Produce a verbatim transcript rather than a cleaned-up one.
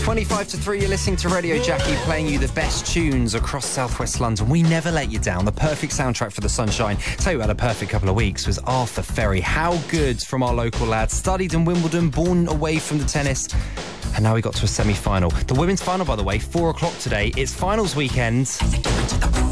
twenty-five to three, you're listening to Radio Jackie, playing you the best tunes across southwest London. We never let you down. The perfect soundtrack for the sunshine. Tell you, we had a perfect couple of weeks was Arthur Ferry. How good from our local lad. Studied in Wimbledon, born away from the tennis. And now we got to a semi-final. The women's final, by the way, four o'clock today. It's finals weekend.